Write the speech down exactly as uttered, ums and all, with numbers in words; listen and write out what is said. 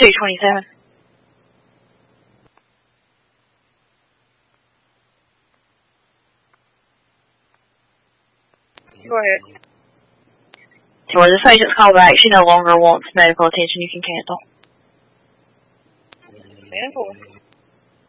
two twenty-seven. Go ahead. Well, this patient's call back. She no longer wants medical attention. You can cancel. ten four.